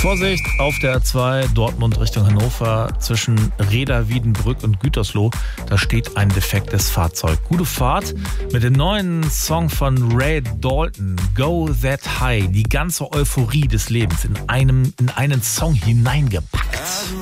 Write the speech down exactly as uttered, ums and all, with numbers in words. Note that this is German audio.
Vorsicht, auf der A zwei Dortmund Richtung Hannover zwischen Reda, Wiedenbrück und Gütersloh. Da steht ein defektes Fahrzeug. Gute Fahrt mit dem neuen Song von Ray Dalton, Go That High. Die ganze Euphorie des Lebens in einem in einen Song hineingepackt.